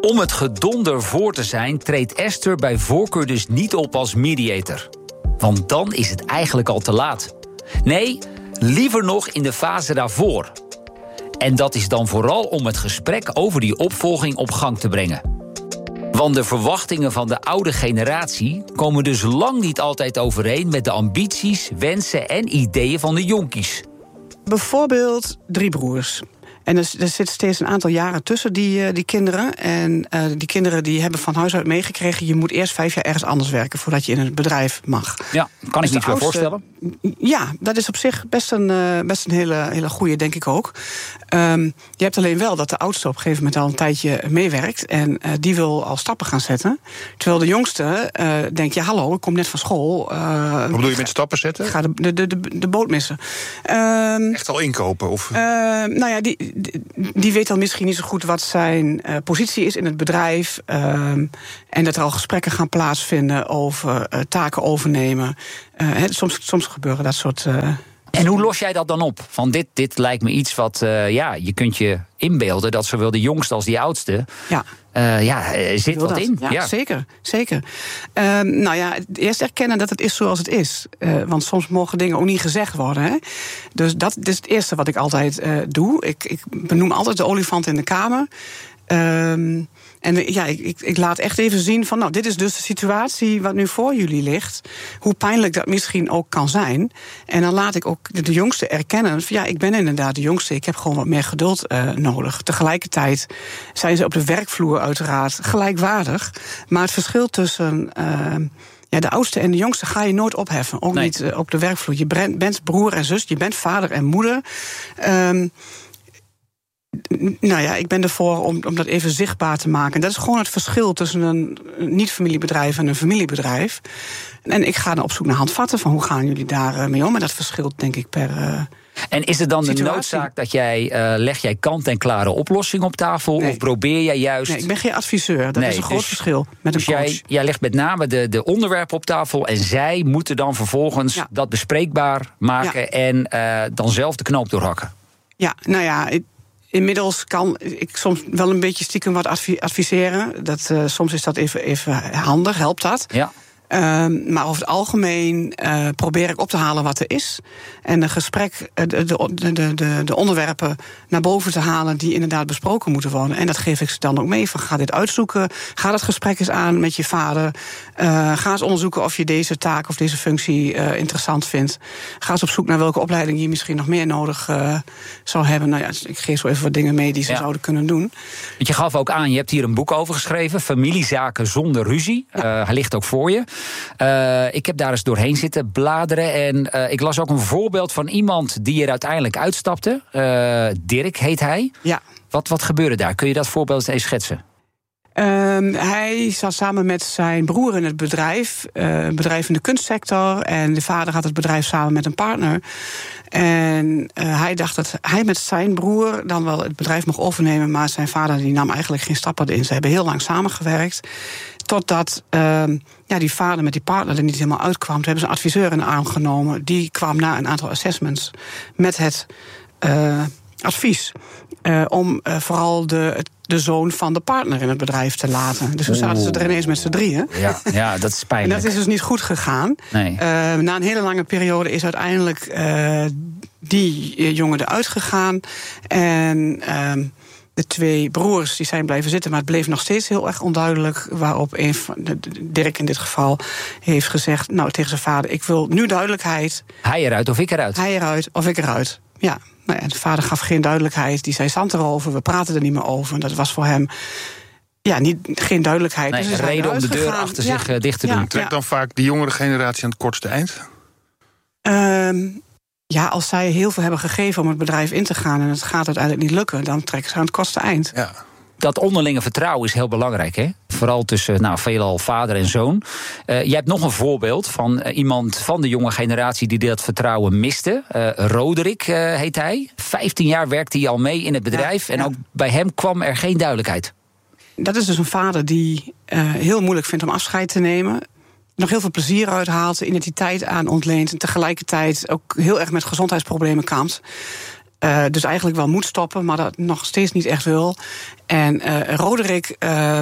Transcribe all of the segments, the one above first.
Om het gedonder voor te zijn, treedt Esther bij voorkeur dus niet op als mediator. Want dan is het eigenlijk al te laat. Nee, liever nog in de fase daarvoor. En dat is dan vooral om het gesprek over die opvolging op gang te brengen. Want de verwachtingen van de oude generatie komen dus lang niet altijd overeen met de ambities, wensen en ideeën van de jonkies. Bijvoorbeeld 3 broers. En er zit steeds een aantal jaren tussen die kinderen. En die kinderen die hebben van huis uit meegekregen... je moet eerst 5 jaar ergens anders werken voordat je in het bedrijf mag. Ja, kan ik me iets bij voorstellen? Ja, dat is op zich best een hele goeie, denk ik ook. Je hebt alleen wel dat de oudste op een gegeven moment al een tijdje meewerkt... en die wil al stappen gaan zetten. Terwijl de jongste denkt, ja hallo, ik kom net van school. Wat bedoel je met stappen zetten? Ga de boot missen. Echt al inkopen? Of? Nou ja, die weet dan misschien niet zo goed wat zijn positie is in het bedrijf. En dat er al gesprekken gaan plaatsvinden over taken overnemen. Soms gebeuren dat soort... En hoe los jij dat dan op? Van dit lijkt me iets wat, je kunt je inbeelden... dat zowel de jongste als die oudste... zit wat in. Ja, zeker. Eerst erkennen dat het is zoals het is. Want soms mogen dingen ook niet gezegd worden. Hè? Dus dat is het eerste wat ik altijd doe. Ik benoem altijd de olifant in de kamer. Ik laat echt even zien van... dit is dus de situatie wat nu voor jullie ligt. Hoe pijnlijk dat misschien ook kan zijn. En dan laat ik ook de jongste erkennen... van ik ben inderdaad de jongste, ik heb gewoon wat meer geduld nodig. Tegelijkertijd zijn ze op de werkvloer uiteraard gelijkwaardig. Maar het verschil tussen... de oudste en de jongste ga je nooit opheffen. Ook niet op de werkvloer. Je bent broer en zus, je bent vader en moeder... ik ben ervoor om dat even zichtbaar te maken. Dat is gewoon het verschil tussen een niet-familiebedrijf en een familiebedrijf. En ik ga dan op zoek naar handvatten van hoe gaan jullie daar mee om. En dat verschilt denk ik per En is het dan situatie. De noodzaak dat leg jij kant-en-klare oplossingen op tafel? Nee. Of probeer jij juist... Nee, ik ben geen adviseur. Dat is een groot verschil met een coach. Jij legt met name de onderwerpen op tafel... en zij moeten dan vervolgens dat bespreekbaar maken... en dan zelf de knoop doorhakken. Ja, inmiddels kan ik soms wel een beetje stiekem wat adviseren. Soms is dat even handig, helpt dat. Ja. Maar over het algemeen probeer ik op te halen wat er is. En een gesprek, de onderwerpen naar boven te halen... die inderdaad besproken moeten worden. En dat geef ik ze dan ook mee. Van, ga dit uitzoeken. Ga dat gesprek eens aan met je vader. Ga eens onderzoeken of je deze taak of deze functie interessant vindt. Ga eens op zoek naar welke opleiding je misschien nog meer nodig zou hebben. Ik geef zo even wat dingen mee die ze zouden kunnen doen. Want je gaf ook aan, je hebt hier een boek over geschreven... Familiezaken zonder ruzie. Hij ligt ook voor je. Ik heb daar eens doorheen zitten bladeren. En ik las ook een voorbeeld van iemand die er uiteindelijk uitstapte. Dirk heet hij. Ja. Wat gebeurde daar? Kun je dat voorbeeld eens schetsen? Hij zat samen met zijn broer in het bedrijf. Een bedrijf in de kunstsector. En de vader had het bedrijf samen met een partner. En hij dacht dat hij met zijn broer dan wel het bedrijf mocht overnemen... maar zijn vader die nam eigenlijk geen stappen in. Ze hebben heel lang samengewerkt. Totdat die vader met die partner er niet helemaal uitkwam. Toen hebben ze een adviseur in de arm genomen. Die kwam na een aantal assessments met het advies... om vooral de zoon van de partner in het bedrijf te laten. Dus toen zaten ze er ineens met z'n drieën. Ja, dat is pijnlijk. En dat is dus niet goed gegaan. Nee. Na een hele lange periode is uiteindelijk die jongen eruit gegaan. En de 2 broers die zijn blijven zitten, maar het bleef nog steeds heel erg onduidelijk. Waarop Dirk in dit geval heeft gezegd tegen zijn vader: ik wil nu duidelijkheid. Hij eruit of ik eruit? Hij eruit of ik eruit. Ja. De vader gaf geen duidelijkheid. Die zei zand erover, we praten er niet meer over. Dat was voor hem geen duidelijkheid. Nee, dus een reden om de deur achter zich dicht te doen. Trekt dan vaak de jongere generatie aan het kortste eind? Als zij heel veel hebben gegeven om het bedrijf in te gaan... en het gaat uiteindelijk niet lukken, dan trekken ze aan het kortste eind. Ja. Dat onderlinge vertrouwen is heel belangrijk, hè? Vooral tussen veelal vader en zoon. Jij hebt nog een voorbeeld van iemand van de jonge generatie... die dat vertrouwen miste. Roderick heet hij. 15 jaar werkte hij al mee in het bedrijf. En ook bij hem kwam er geen duidelijkheid. Dat is dus een vader die heel moeilijk vindt om afscheid te nemen... nog heel veel plezier uithaalt, identiteit aan ontleent... en tegelijkertijd ook heel erg met gezondheidsproblemen kampt. Dus eigenlijk wel moet stoppen, maar dat nog steeds niet echt wil. En Roderick,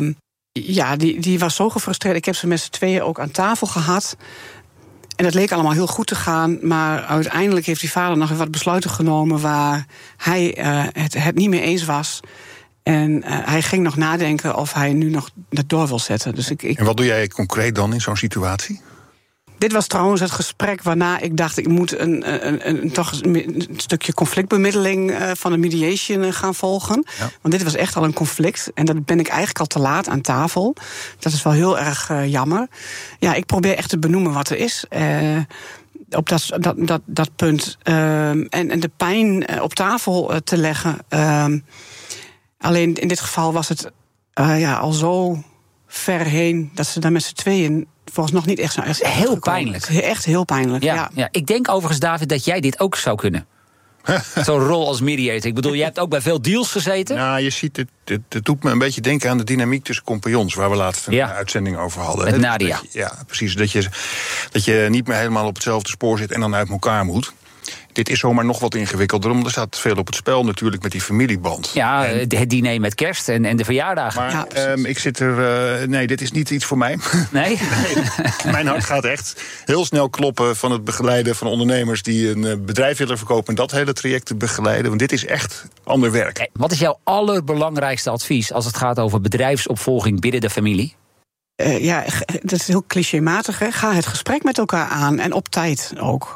die was zo gefrustreerd. Ik heb ze met z'n tweeën ook aan tafel gehad. En dat leek allemaal heel goed te gaan. Maar uiteindelijk heeft die vader nog wat besluiten genomen waar hij het niet mee eens was. En hij ging nog nadenken of hij nu nog dat door wil zetten. Dus En wat doe jij concreet dan in zo'n situatie? Dit was trouwens het gesprek waarna ik dacht, ik moet toch een stukje conflictbemiddeling van de mediation gaan volgen. Ja. Want dit was echt al een conflict. En dan ben ik eigenlijk al te laat aan tafel. Dat is wel heel erg jammer. Ja, ik probeer echt te benoemen wat er is. Op dat punt. En de pijn op tafel te leggen. Alleen in dit geval was het al zo ver heen dat ze daar met z'n tweeën volgens nog niet echt zo erg heel pijnlijk. Echt heel pijnlijk, ja. Ik denk overigens, David, dat jij dit ook zou kunnen. Zo'n rol als mediator. Ik bedoel, jij hebt ook bij veel deals gezeten. Nou, je ziet, het doet me een beetje denken aan de dynamiek tussen compagnons, waar we laatst een uitzending over hadden. Met Nadia. Ja, precies. Dat je niet meer helemaal op hetzelfde spoor zit en dan uit elkaar moet. Dit is zomaar nog wat ingewikkelder, omdat er staat veel op het spel natuurlijk met die familieband. Ja, het diner met kerst en de verjaardagen. Maar ik zit er... nee, dit is niet iets voor mij. Nee? Mijn hart gaat echt heel snel kloppen van het begeleiden van ondernemers die een bedrijf willen verkopen en dat hele traject te begeleiden. Want dit is echt ander werk. Wat is jouw allerbelangrijkste advies als het gaat over bedrijfsopvolging binnen de familie? Dat is heel clichématig. Hè? Ga het gesprek met elkaar aan en op tijd ook.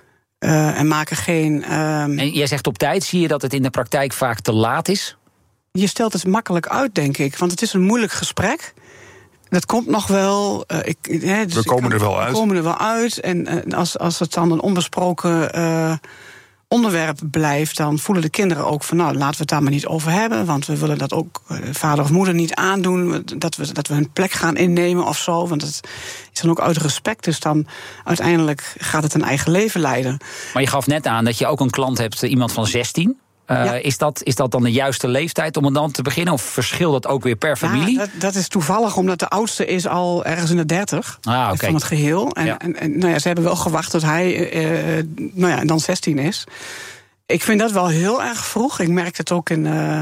En maken geen... En jij zegt op tijd, zie je dat het in de praktijk vaak te laat is? Je stelt het makkelijk uit, denk ik. Want het is een moeilijk gesprek. Dat komt nog wel. We komen er wel uit. En als het dan een onbesproken onderwerp blijft, dan voelen de kinderen ook van, nou, laten we het daar maar niet over hebben, want we willen dat ook vader of moeder niet aandoen, dat we hun plek gaan innemen of zo, want het is dan ook uit respect, dus dan uiteindelijk gaat het een eigen leven leiden. Maar je gaf net aan dat je ook een klant hebt, iemand van 16. Is dat dan de juiste leeftijd om het dan te beginnen? Of verschilt dat ook weer per familie? Ja, dat is toevallig, omdat de oudste is al ergens in de 30 van het geheel. En ze hebben wel gewacht tot hij dan 16 is. Ik vind dat wel heel erg vroeg. Ik merk het ook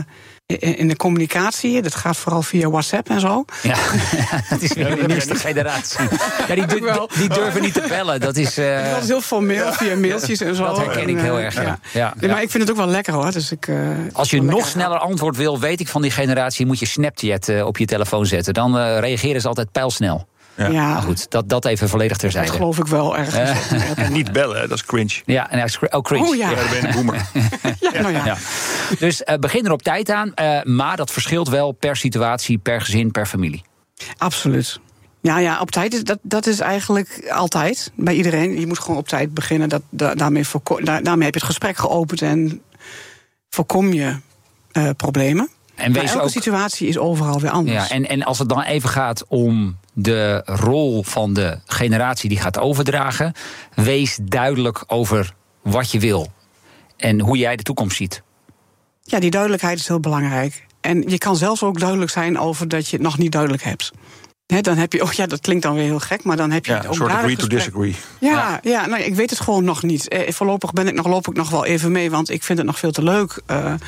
in de communicatie. Dat gaat vooral via WhatsApp en zo. Ja, dat is weer de nieuwste generatie. Ja, die durven niet te bellen. Dat is heel formeel via mailtjes en zo. Dat herken ik heel erg, ja. Maar ik vind het ook wel lekker, hoor. Dus als je nog sneller antwoord wil, weet ik van die generatie, moet je Snapchat op je telefoon zetten. Dan reageren ze altijd pijlsnel. Ja. Maar goed, dat even volledig terzijde. Dat geloof ik wel ergens. En niet bellen, dat is cringe. Ja, en cringe. Oh ja. Ja, dan ben je een boomer. Ja. Dus begin er op tijd aan, maar dat verschilt wel per situatie, per gezin, per familie. Absoluut. Ja, op tijd, dat is eigenlijk altijd bij iedereen. Je moet gewoon op tijd beginnen. Daarmee heb je het gesprek geopend en voorkom je problemen. En elke situatie is overal weer anders. Ja, en als het dan even gaat om de rol van de generatie die gaat overdragen, wees duidelijk over wat je wil en hoe jij de toekomst ziet. Ja, die duidelijkheid is heel belangrijk. En je kan zelfs ook duidelijk zijn over dat je het nog niet duidelijk hebt. Dan heb je, dat klinkt dan weer heel gek, maar dan heb je een soort agree to disagree. Ja, ik weet het gewoon nog niet. Voorlopig loop ik nog wel even mee, want ik vind het nog veel te leuk.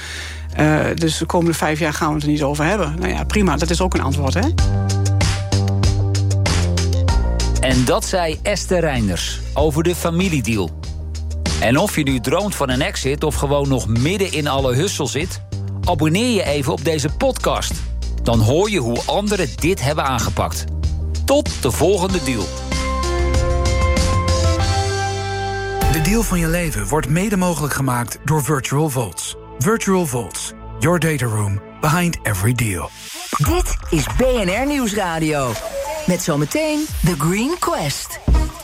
Dus de komende 5 jaar gaan we het er niet over hebben. Nou ja, prima, dat is ook een antwoord, hè? En dat zei Esther Reinders over de familiedeal. En of je nu droomt van een exit of gewoon nog midden in alle hussel zit, abonneer je even op deze podcast. Dan hoor je hoe anderen dit hebben aangepakt. Tot de volgende deal. De deal van je leven wordt mede mogelijk gemaakt door Virtual Vaults. Virtual Vaults, your data room behind every deal. Dit is BNR Nieuwsradio. Met zometeen The Green Quest.